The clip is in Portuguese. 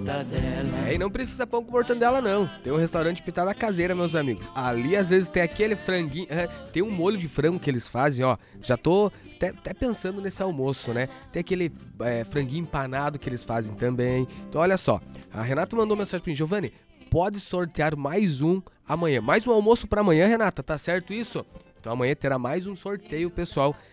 E não precisa pão com mortandela não. Tem um restaurante Pitada Caseira, meus amigos. Ali às vezes tem aquele franguinho, tem um molho de frango que eles fazem, ó. Já tô até pensando nesse almoço, né? Tem aquele franguinho empanado que eles fazem também. Então olha só, a Renata mandou mensagem pra mim: Giovanni, pode sortear mais um amanhã. Mais um almoço pra amanhã, Renata, tá certo isso? Então amanhã terá mais um sorteio, pessoal,